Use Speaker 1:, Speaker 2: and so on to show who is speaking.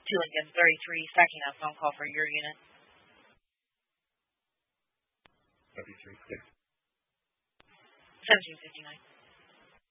Speaker 1: 2 Lincoln 33, stacking that phone call for your unit.
Speaker 2: 33, 6.
Speaker 1: 1759.